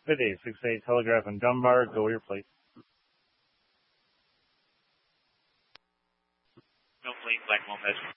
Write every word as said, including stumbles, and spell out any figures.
With eight six eight Telegraph and Dunbar, go your plate. No plate, Black Moped.